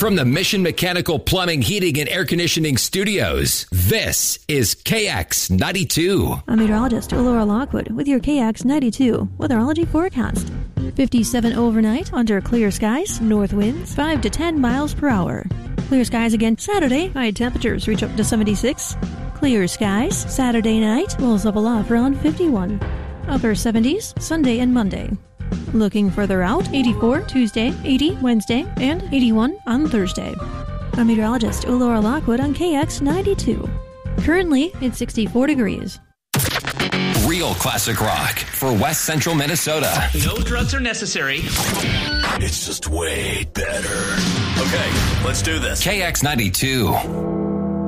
from the Mission Mechanical Plumbing, Heating, and Air Conditioning Studios, this is KX92. I'm meteorologist Laura Lockwood with your KX92 weatherology forecast. 57 overnight under clear skies, north winds 5 to 10 miles per hour. Clear skies again Saturday, high temperatures reach up to 76. Clear skies Saturday night, will level off around 51. Upper 70s Sunday and Monday. Looking further out, 84 Tuesday, 80 Wednesday, and 81 on Thursday. I'm meteorologist Laura Lockwood on KX92. Currently, it's 64 degrees. Real classic rock for West Central Minnesota. No drugs are necessary. It's just way better. Okay, let's do this. KX92.